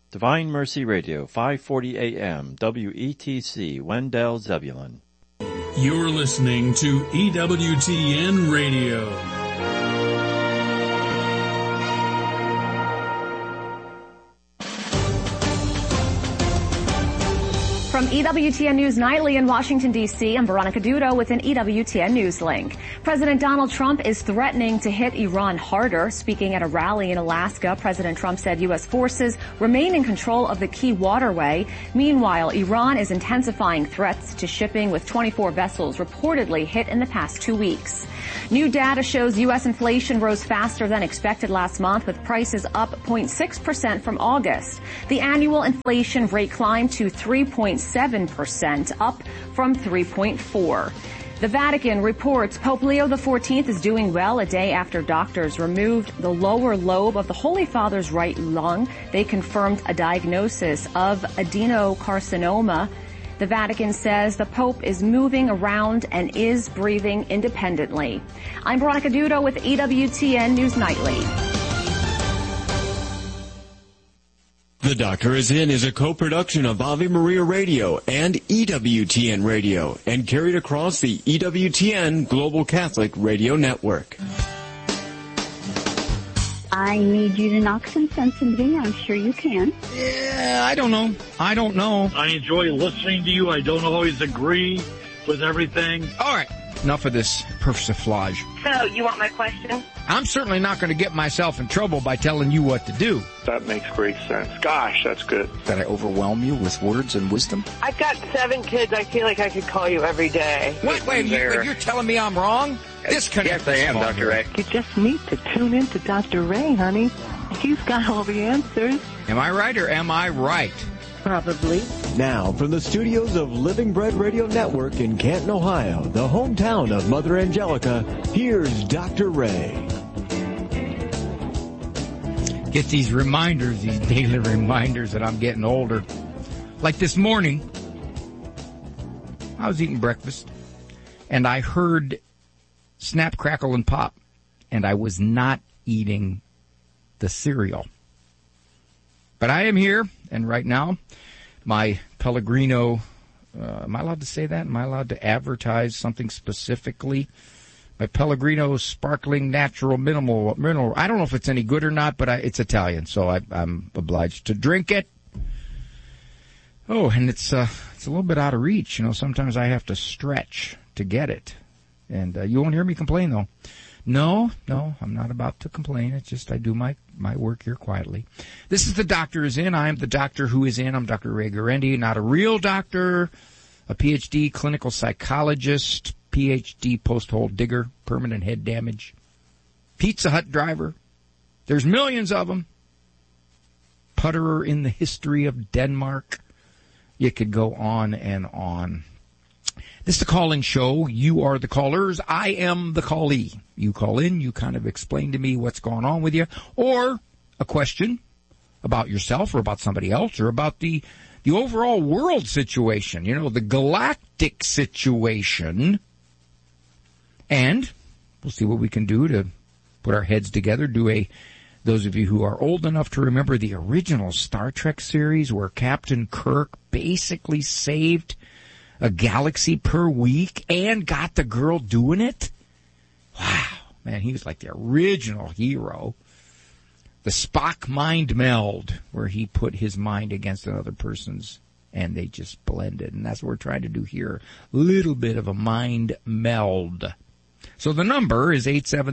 Divine Mercy Radio, 540 AM, WETC, Wendell, Zebulon. You're listening to EWTN Radio. From EWTN News Nightly in Washington, D.C., I'm Veronica Dudo with an EWTN News link. President Donald Trump is threatening to hit Iran harder. Speaking at a rally in Alaska, President Trump said U.S. forces remain in control of the key waterway. Meanwhile, Iran is intensifying threats to shipping, with 24 vessels reportedly hit in the past 2 weeks. New data shows U.S. inflation rose faster than expected last month, with prices up 0.6% from August. The annual inflation rate climbed to 3.7%, up from 3.4%. The Vatican reports Pope Leo XIV is doing well a day after doctors removed the lower lobe of the Holy Father's right lung. They confirmed a diagnosis of adenocarcinoma. The Vatican says the Pope is moving around and is breathing independently. I'm Veronica Dudo with EWTN News Nightly. The Doctor Is In is a co-production of Ave Maria Radio and EWTN Radio and carried across the EWTN Global Catholic Radio Network. I need you to knock some sense into me. I'm sure you can. Yeah, I don't know. I enjoy listening to you. I don't always agree with everything. All right, enough of this persiflage. So, you want my question? I'm certainly not going to get myself in trouble by telling you what to do. That makes great sense. Gosh, that's good. Did I overwhelm you with words and wisdom? I've got 7 kids. I feel like I could call you every day. Wait, you're telling me I'm wrong? Disconnect. Yes, I am, Dr. Ray. You just need to tune in to Dr. Ray, honey. He's got all the answers. Am I right or am I right? Probably. Now, from the studios of Living Bread Radio Network in Canton, Ohio, the hometown of Mother Angelica, here's Dr. Ray. Get these reminders, these daily reminders that I'm getting older. Like this morning, I was eating breakfast, and I heard snap, crackle, and pop, and I was not eating the cereal. But I am here, and right now, my Pellegrino, am I allowed to say that? Am I allowed to advertise something specifically? My Pellegrino Sparkling Natural Mineral. I don't know if it's any good or not, but it's Italian, so I'm obliged to drink it. Oh, and it's a little bit out of reach. You know, sometimes I have to stretch to get it. And you won't hear me complain, though. No, I'm not about to complain. It's just I do my work here quietly. This is The Doctor Is In. I am the doctor who is in. I'm Dr. Ray Guarendi, not a real doctor, a Ph.D. clinical psychologist, Ph.D. post-hole digger, permanent head damage, Pizza Hut driver. There's millions of them. Putterer in the history of Denmark. You could go on and on. This is the call-in show. You are the callers. I am the callee. You call in. You kind of explain to me what's going on with you, or a question about yourself or about somebody else or about the overall world situation, you know, the galactic situation. And we'll see what we can do to put our heads together, those of you who are old enough to remember the original Star Trek series where Captain Kirk basically saved a galaxy per week and got the girl doing it. Wow, man, he was like the original hero. The Spock mind meld, where he put his mind against another person's and they just blended. And that's what we're trying to do here. Little bit of a mind meld. So the number is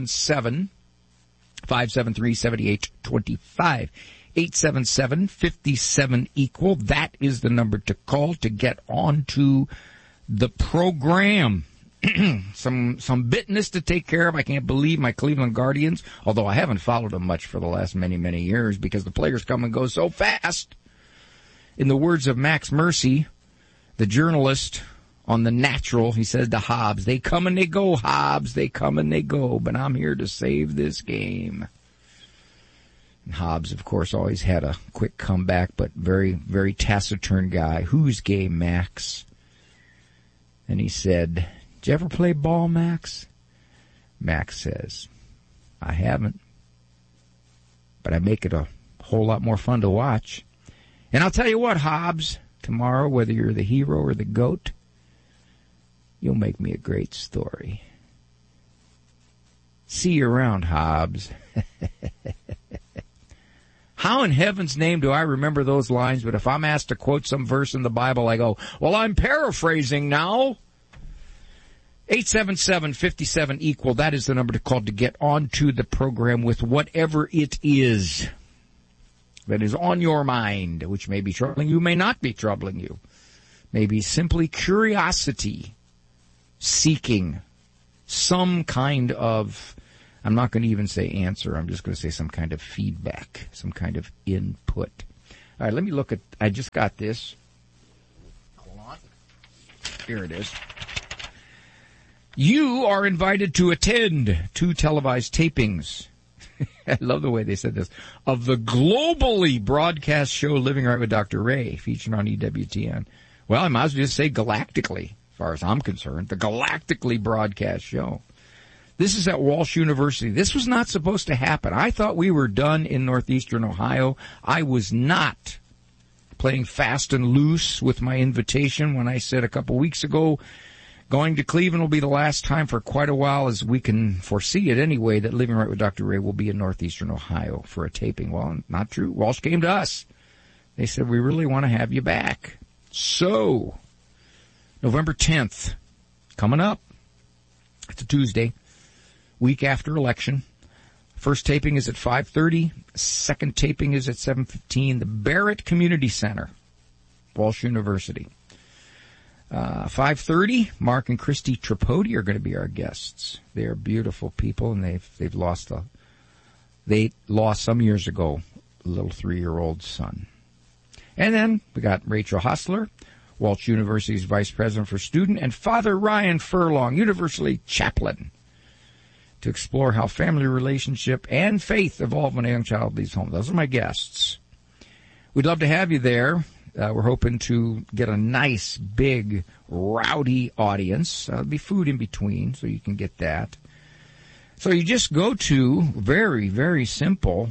877-573-7825. 877-57-EQUAL. That is the number to call to get onto the program. Some business to take care of. I can't believe my Cleveland Guardians, although I haven't followed them much for the last many, many years because the players come and go so fast. In the words of Max Mercy, the journalist on The Natural, he says to Hobbs, they come and they go, Hobbs, they come and they go, but I'm here to save this game. And Hobbs, of course, always had a quick comeback, but very, very taciturn guy. Whose game, Max? And he said, did you ever play ball, Max? Max says, I haven't, but I make it a whole lot more fun to watch. And I'll tell you what, Hobbs, tomorrow, whether you're the hero or the goat, you'll make me a great story. See you around, Hobbs. How in heaven's name do I remember those lines? But if I'm asked to quote some verse in the Bible, I go, well, I'm paraphrasing now. 877-57-EQUAL. That is the number to call to get onto the program with whatever it is that is on your mind, which may be troubling you, may not be troubling you. Maybe simply curiosity, seeking some kind of, I'm not going to even say answer, I'm just going to say some kind of feedback, some kind of input. All right, let me look at, I just got this. Hold on. Here it is. You are invited to attend 2 televised tapings. I love the way they said this. Of the globally broadcast show Living Right with Dr. Ray, featured on EWTN. Well, I might as well just say galactically, as far as I'm concerned. The galactically broadcast show. This is at Walsh University. This was not supposed to happen. I thought we were done in northeastern Ohio. I was not playing fast and loose with my invitation when I said a couple weeks ago, going to Cleveland will be the last time for quite a while, as we can foresee it anyway, that Living Right with Dr. Ray will be in northeastern Ohio for a taping. Well, not true. Walsh came to us. They said, we really want to have you back. So, November 10th, coming up. It's a Tuesday, week after election. First taping is at 5:30. Second taping is at 7:15. The Barrett Community Center, Walsh University. 5:30, Mark and Christy Tripodi are going to be our guests. They are beautiful people, and they lost some years ago a little 3-year-old son. And then we got Rachel Hostler, Walsh University's Vice President for Student, and Father Ryan Furlong, University Chaplain, to explore how family relationship and faith evolve when a young child leaves home. Those are my guests. We'd love to have you there. We're hoping to get a nice, big, rowdy audience. There'll be food in between, so you can get that. So you just go to, very, very simple,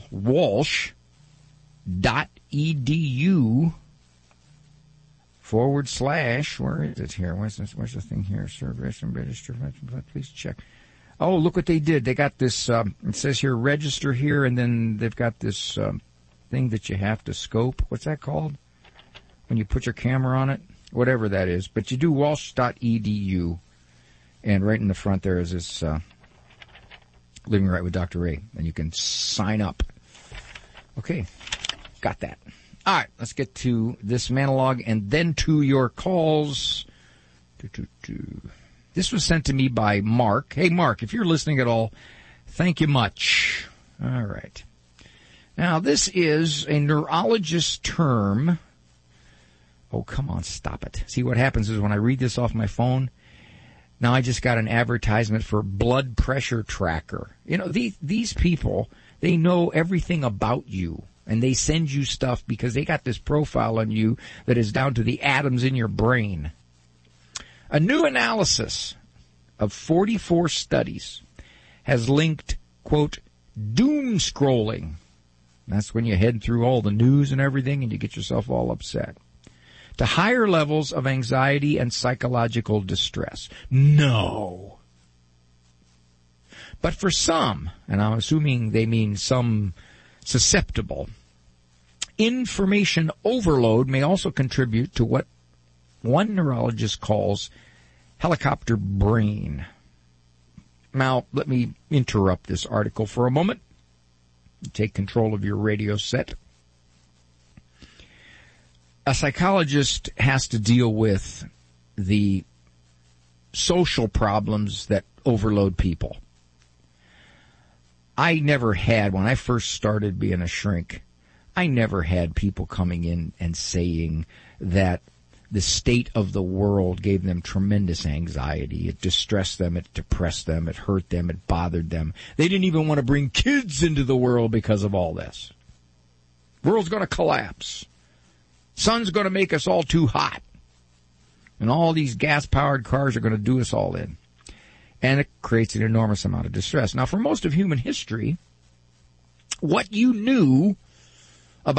walsh.edu / where is it here? Where's the thing here? Service and register. Please check. Oh, look what they did. They got this, it says here, register here, and then they've got this thing that you have to scope. What's that called? When you put your camera on it, whatever that is. But you do walsh.edu, and right in the front there is this Living Right with Dr. Ray, and you can sign up. Okay, got that. All right, let's get to this monologue and then to your calls. This was sent to me by Mark. Hey, Mark, if you're listening at all, thank you much. All right. Now, this is a neurologist term. Oh, come on, stop it. See, what happens is when I read this off my phone, now I just got an advertisement for blood pressure tracker. You know, these people, they know everything about you, and they send you stuff because they got this profile on you that is down to the atoms in your brain. A new analysis of 44 studies has linked, quote, doom scrolling. That's when you head through all the news and everything and you get yourself all upset, to higher levels of anxiety and psychological distress. No. But for some, and I'm assuming they mean some susceptible, information overload may also contribute to what one neurologist calls helicopter brain. Now, let me interrupt this article for a moment. Take control of your radio set. A psychologist has to deal with the social problems that overload people. I never had, when I first started being a shrink, I never had people coming in and saying that the state of the world gave them tremendous anxiety. It distressed them, it depressed them, it hurt them, it bothered them. They didn't even want to bring kids into the world because of all this. World's going to collapse. Sun's going to make us all too hot. And all these gas-powered cars are going to do us all in. And it creates an enormous amount of distress. Now, for most of human history, what you knew about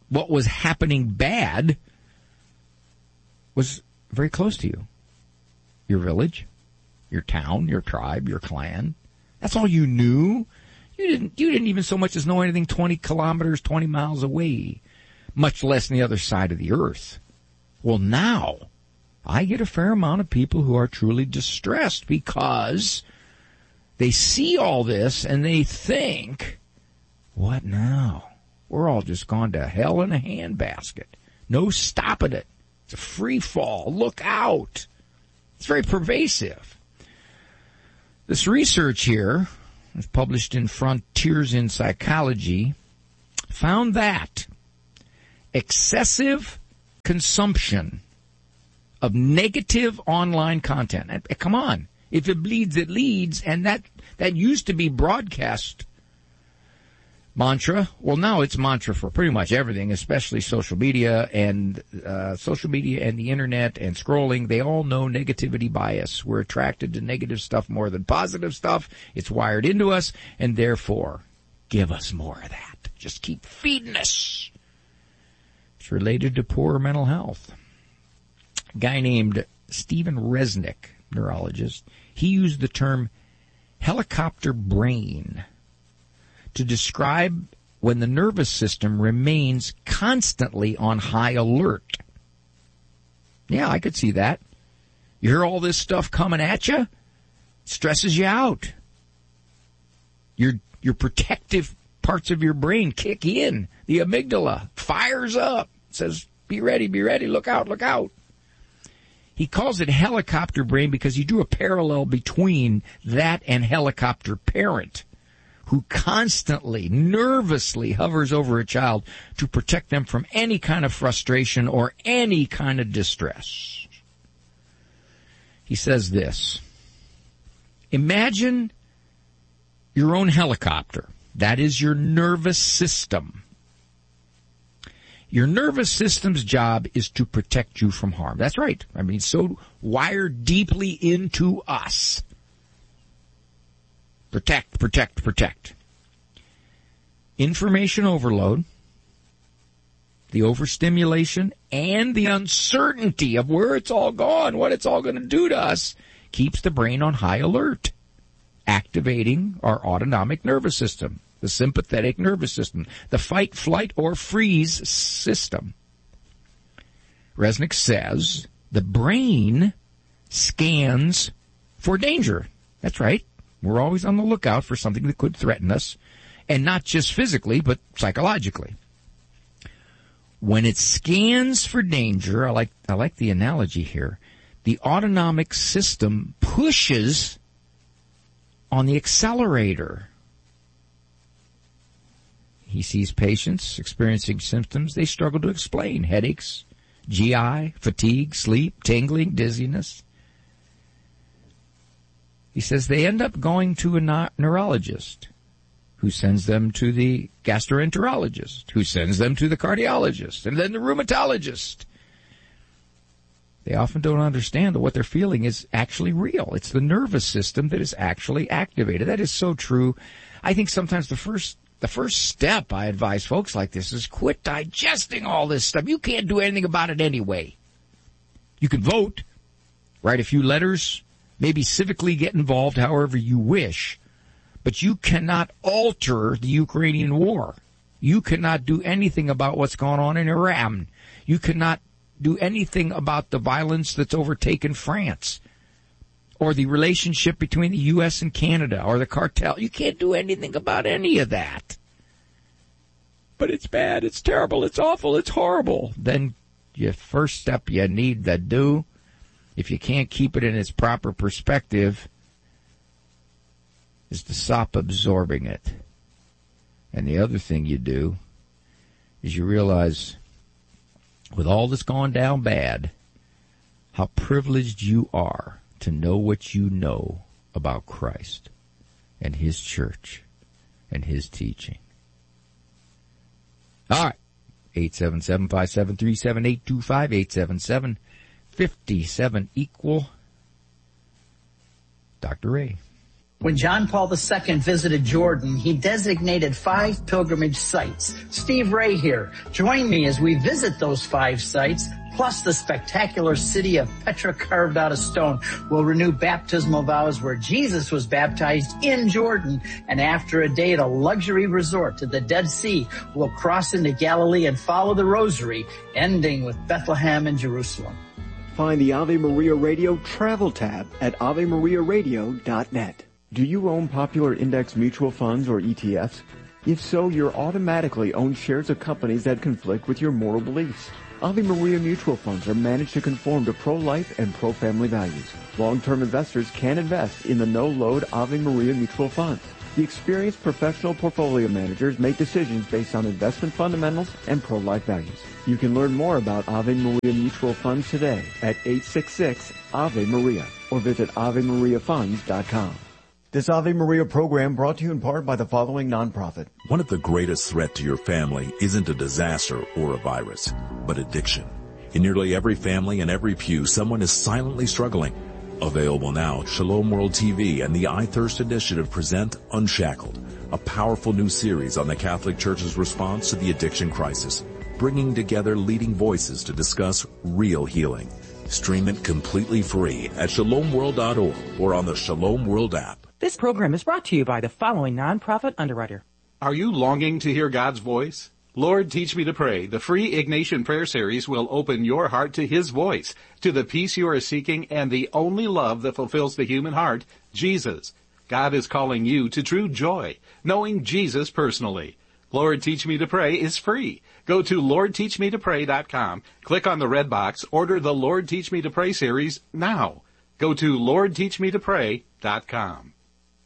what was happening bad was very close to you. Your village, your town, your tribe, your clan. That's all you knew. You didn't even so much as know anything 20 kilometers, 20 miles away, much less on the other side of the earth. Well, now I get a fair amount of people who are truly distressed because they see all this and they think, what now? We're all just gone to hell in a handbasket. No stopping it. It's a free fall. Look out. It's very pervasive. This research here, was published in Frontiers in Psychology, found that excessive consumption of negative online content. And, come on. If it bleeds, it leads. And that used to be broadcast mantra. Well, now it's mantra for pretty much everything, especially social media and the internet and scrolling. They all know negativity bias. We're attracted to negative stuff more than positive stuff. It's wired into us, and therefore, give us more of that. Just keep feeding us. It's related to poor mental health. A guy named Stephen Resnick, neurologist, he used the term helicopter brain to describe when the nervous system remains constantly on high alert. Yeah, I could see that. You hear all this stuff coming at you, it stresses you out. Your protective parts of your brain kick in. The amygdala fires up, says, be ready, look out, look out. He calls it helicopter brain because he drew a parallel between that and helicopter parent, who constantly, nervously hovers over a child to protect them from any kind of frustration or any kind of distress. He says this: imagine your own helicopter. That is your nervous system. Your nervous system's job is to protect you from harm. That's right. I mean, so wired deeply into us. Protect, protect, protect. Information overload, the overstimulation, and the uncertainty of where it's all gone, what it's all going to do to us, keeps the brain on high alert, activating our autonomic nervous system, the sympathetic nervous system, the fight, flight, or freeze system. Resnick says the brain scans for danger. That's right. We're always on the lookout for something that could threaten us, and not just physically, but psychologically. When it scans for danger, I like the analogy here, the autonomic system pushes on the accelerator. He sees patients experiencing symptoms they struggle to explain: headaches, GI, fatigue, sleep, tingling, dizziness. He says they end up going to a neurologist, who sends them to the gastroenterologist, who sends them to the cardiologist, and then the rheumatologist. They often don't understand that what they're feeling is actually real. It's the nervous system that is actually activated. That is so true. I think sometimes the first step I advise folks like this is quit digesting all this stuff. You can't do anything about it anyway. You can vote, write a few letters, maybe civically get involved however you wish, but you cannot alter the Ukrainian war. You cannot do anything about what's going on in Iran. You cannot do anything about the violence that's overtaken France, or the relationship between the U.S. and Canada, or the cartel. You can't do anything about any of that. But it's bad, it's terrible, it's awful, it's horrible. Then your first step you need to do, if you can't keep it in its proper perspective, is to stop absorbing it. And the other thing you do is you realize, with all that's gone down bad, how privileged you are to know what you know about Christ and His church and His teaching. All right. 877-573-7825, 877-57-EQUAL. Dr. Ray. When John Paul II visited Jordan, he designated 5 pilgrimage sites. Steve Ray here. Join me as we visit those 5 sites, plus the spectacular city of Petra carved out of stone. We'll renew baptismal vows where Jesus was baptized in Jordan. And after a day at a luxury resort to the Dead Sea, we'll cross into Galilee and follow the Rosary, ending with Bethlehem and Jerusalem. Find the Ave Maria Radio travel tab at AveMariaRadio.net. Do you own popular index mutual funds or ETFs? If so, you're automatically own shares of companies that conflict with your moral beliefs. Ave Maria mutual funds are managed to conform to pro-life and pro-family values. Long-term investors can invest in the no-load Ave Maria mutual funds. The experienced professional portfolio managers make decisions based on investment fundamentals and pro-life values. You can learn more about Ave Maria mutual funds today at 866-AVE-MARIA or visit AveMariaFunds.com. This Ave Maria program brought to you in part by the following nonprofit. One of the greatest threats to your family isn't a disaster or a virus, but addiction. In nearly every family and every pew, someone is silently struggling. Available now, Shalom World TV and the iThirst Initiative present Unshackled, a powerful new series on the Catholic Church's response to the addiction crisis, bringing together leading voices to discuss real healing. Stream it completely free at shalomworld.org or on the Shalom World app. This program is brought to you by the following nonprofit underwriter. Are you longing to hear God's voice? Lord, Teach Me to Pray, the free Ignatian prayer series will open your heart to His voice, to the peace you are seeking and the only love that fulfills the human heart, Jesus. God is calling you to true joy, knowing Jesus personally. Lord, Teach Me to Pray is free. Go to LordTeachMeToPray.com, click on the red box, order the Lord Teach Me to Pray series now. Go to LordTeachMeToPray.com.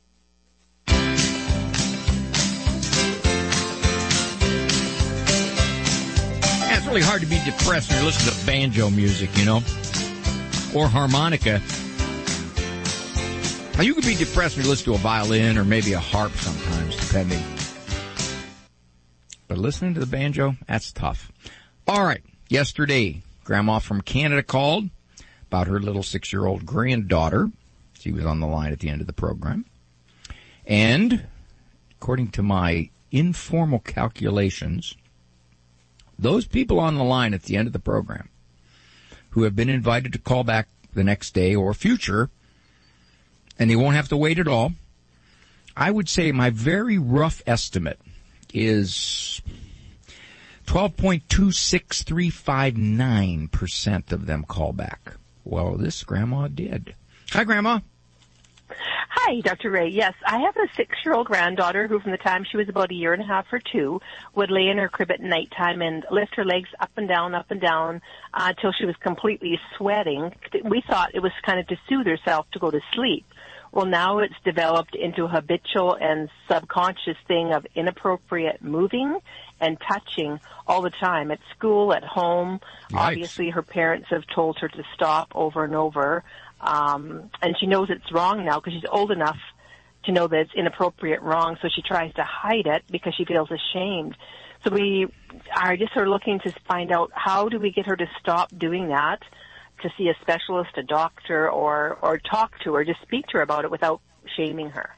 It's really hard to be depressed when you listen to banjo music, you know, or harmonica. Now, you could be depressed when you listen to a violin or maybe a harp sometimes, depending. But listening to the banjo, that's tough. All right, yesterday, Grandma from Canada called about her little 6-year-old granddaughter. She was on the line at the end of the program. And, according to my informal calculations, those people on the line at the end of the program who have been invited to call back the next day or future, and they won't have to wait at all, I would say my very rough estimate is 12.26359% of them call back. Well, this grandma did. Hi, Grandma. Hi, Dr. Ray. Yes, I have a 6-year-old granddaughter who, from the time she was about 1.5 years or 2, would lay in her crib at nighttime and lift her legs up and down, till she was completely sweating. We thought it was kind of to soothe herself to go to sleep. Well, now it's developed into a habitual and subconscious thing of inappropriate moving and touching all the time, at school, at home. Yikes. Obviously, her parents have told her to stop over and over. And she knows it's wrong now because she's old enough to know that it's inappropriate wrong, so she tries to hide it because she feels ashamed. So we are just sort of looking to find out, how do we get her to stop doing that, to see a specialist, a doctor, or talk to her, just speak to her about it without shaming her.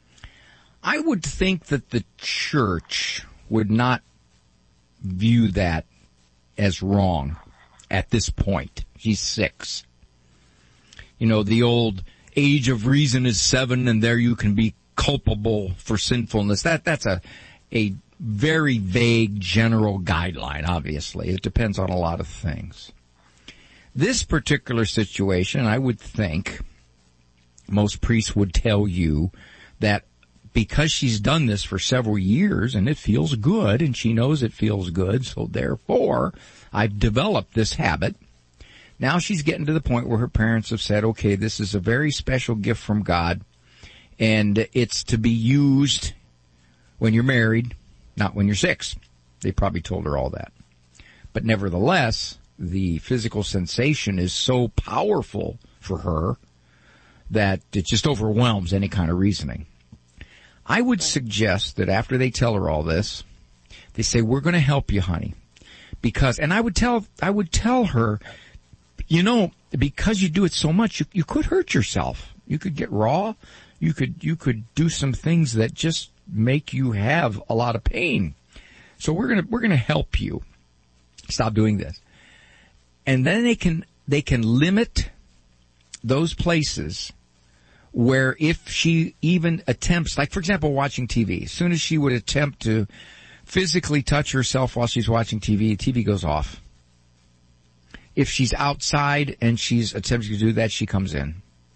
I would think that the church would not view that as wrong at this point. She's 6. You know, the old age of reason is 7, and there you can be culpable for sinfulness. That's a very vague general guideline, obviously. It depends on a lot of things. This particular situation, I would think most priests would tell you that because she's done this for several years and it feels good and she knows it feels good, so therefore I've developed this habit. Now she's getting to the point where her parents have said, okay, this is a very special gift from God and it's to be used when you're married, not when you're 6. They probably told her all that. But nevertheless, the physical sensation is so powerful for her that it just overwhelms any kind of reasoning. I would suggest that after they tell her all this, they say, we're going to help you, honey. Because, and I would tell her, you know, because you do it so much, you could hurt yourself. You could get raw. You could do some things that just make you have a lot of pain. So we're gonna help you stop doing this. And then they can limit those places where if she even attempts, like for example watching TV, as soon as she would attempt to physically touch herself while she's watching TV, TV goes off. If she's outside and she's attempting to do that, she comes in.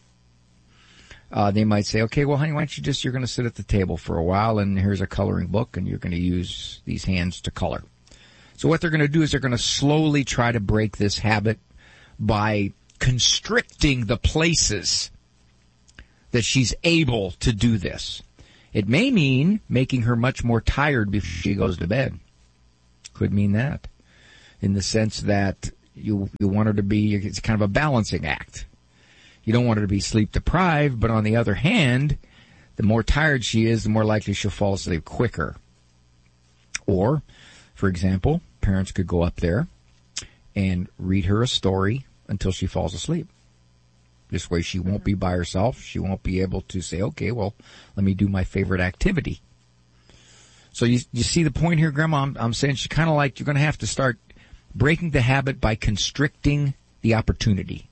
They might say, okay, well honey, why don't you're going to sit at the table for a while and here's a coloring book and you're going to use these hands to color. So what they're going to do is they're going to slowly try to break this habit by constricting the places that she's able to do this. It may mean making her much more tired before she goes to bed. Could mean that. In the sense that you want her to be, it's kind of a balancing act. You don't want her to be sleep deprived, but on the other hand, the more tired she is, the more likely she'll fall asleep quicker. Or, for example, parents could go up there and read her a story until she falls asleep. This way she won't be by herself. She won't be able to say, okay, well, let me do my favorite activity. So you see the point here, Grandma? I'm saying she's kind of like you're going to have to start breaking the habit by constricting the opportunity.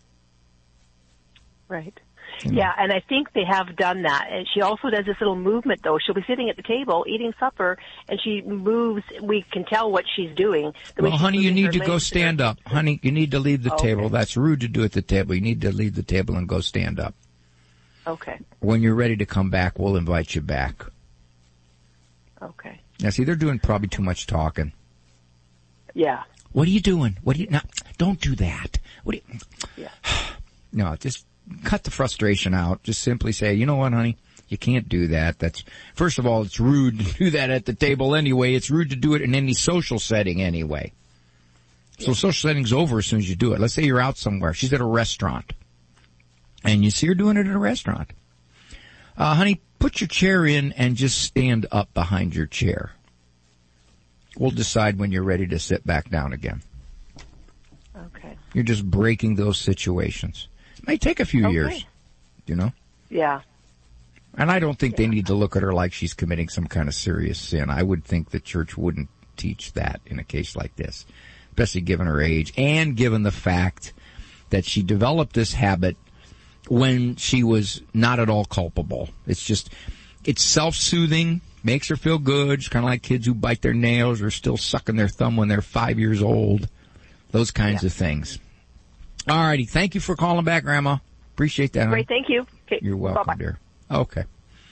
Right. Yeah, and I think they have done that. And she also does this little movement, though. She'll be sitting at the table eating supper, and she moves. We can tell what she's doing. Well, honey, you need to go stand up. Honey, you need to leave the table. That's rude to do at the table. You need to leave the table and go stand up. Okay. When you're ready to come back, we'll invite you back. Okay. Now, see, they're doing probably too much talking. Yeah. What are you doing? No, don't do that. Yeah. No, just cut the frustration out. Just simply say, you know what, honey? You can't do that. That's, first of all, it's rude to do that at the table anyway. It's rude to do it in any social setting anyway. So social setting's over as soon as you do it. Let's say you're out somewhere. She's at a restaurant. And you see her doing it at a restaurant. Honey, put your chair in and just stand up behind your chair. We'll decide when you're ready to sit back down again. Okay. You're just breaking those situations. It may take a few years, you know? Yeah. And I don't think they need to look at her like she's committing some kind of serious sin. I would think the church wouldn't teach that in a case like this, especially given her age and given the fact that she developed this habit when she was not at all culpable. It's self-soothing, makes her feel good. It's kind of like kids who bite their nails or still sucking their thumb when they're 5 years old. Those kinds of things. All righty. Thank you for calling back, Grandma. Appreciate that. Great. Thank you. Okay. You're welcome, Bye-bye. dear. Okay.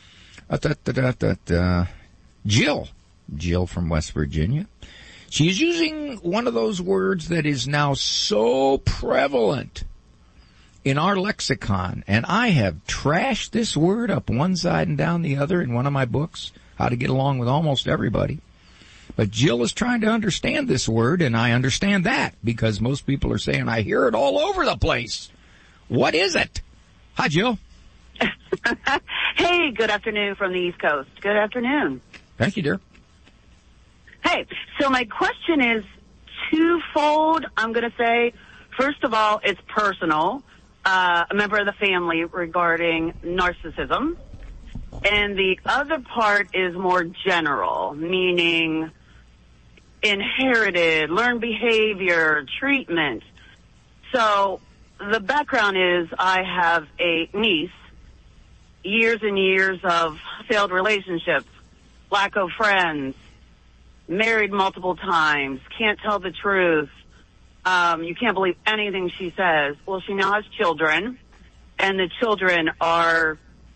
Jill from West Virginia. She is using one of those words that is now so prevalent in our lexicon, and I have trashed this word up one side and down the other in one of my books, How to Get Along with Almost Everybody. But Jill is trying to understand this word, and I understand that, because most people are saying, I hear it all over the place. What is it? Hi, Jill. Hey, good afternoon from the East Coast. Good afternoon. Thank you, dear. Hey, so my question is twofold, I'm going to say. First of all, it's personal. A member of the family regarding narcissism. And the other part is more general, meaning inherited, learned behavior, treatment. So the background is I have a niece, years and years of failed relationships, lack of friends, married multiple times, can't tell the truth. You can't believe anything she says. Well, she now has children, and the children are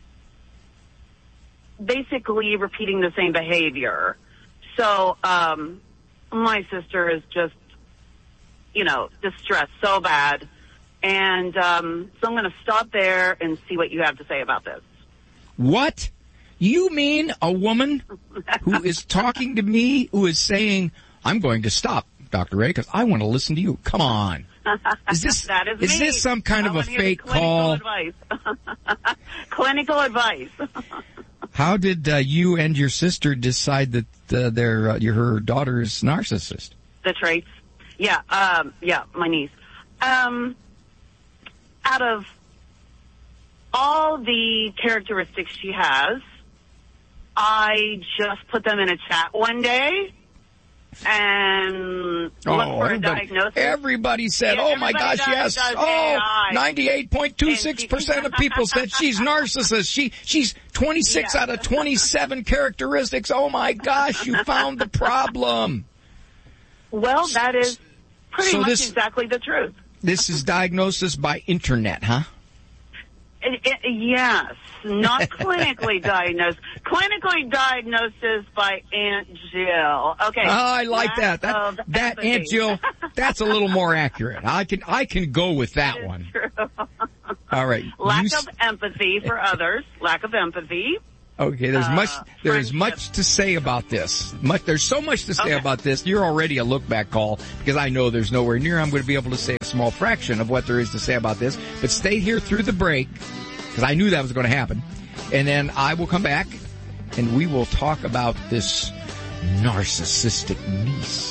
basically repeating the same behavior. So, my sister is just, distressed so bad. And, so I'm going to stop there and see what you have to say about this. What? You mean a woman who is talking to me, who is saying, I'm going to stop, Dr. Ray, because I want to listen to you. Come on. Is this some kind of a fake call? Advice. Clinical advice. How did you and your sister decide that her daughter is narcissist? The traits. Yeah, my niece. Out of all the characteristics she has. I just put them in a chat one day and looked for a diagnosis. Everybody said, oh my gosh, yes. 98.26% of people said she's narcissist. She's 26 out of 27 characteristics. Oh my gosh, you found the problem. Well, that is pretty much exactly the truth. This is diagnosis by internet, huh? Yes, not clinically diagnosed. Clinically diagnosis by Aunt Jill. Okay. Oh, I like that. That Aunt Jill, that's a little more accurate. I can go with that one. True. All right. Lack of empathy for others. Lack of empathy. Okay, there's much to say about this. There's so much to say about this. You're already a look back call because I know there's nowhere near I'm going to be able to say a small fraction of what there is to say about this. But stay here through the break because I knew that was going to happen. And then I will come back and we will talk about this narcissistic niece.